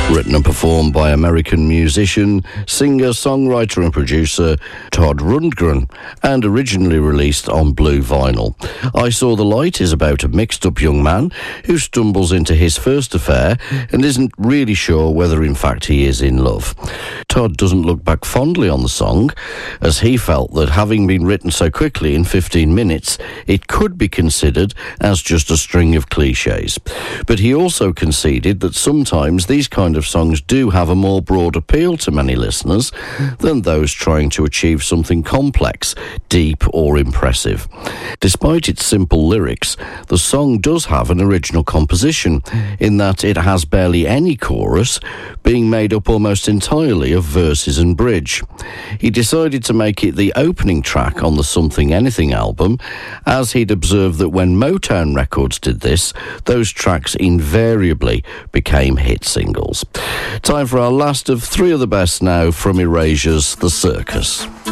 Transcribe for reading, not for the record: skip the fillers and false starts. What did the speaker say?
Written and performed by American musician, singer, songwriter and producer Todd Rundgren, and originally released on blue vinyl. I Saw the Light is about a mixed-up young man who stumbles into his first affair and isn't really sure whether in fact he is in love. Todd doesn't look back fondly on the song, as he felt that having been written so quickly in 15 minutes, it could be considered as just a string of cliches. But he also conceded that sometimes these kind of songs do have a more broad appeal to many listeners than those trying to achieve something complex, deep or impressive. Despite its simple lyrics, the song does have an original composition in that it has barely any chorus, being made up almost entirely of verses and bridge. He decided to make it the opening track on the Something Anything album, as he'd observed that when Motown Records did this, those tracks invariably became hit singles. Time for our last of three of the best now from Erasure's The Circus.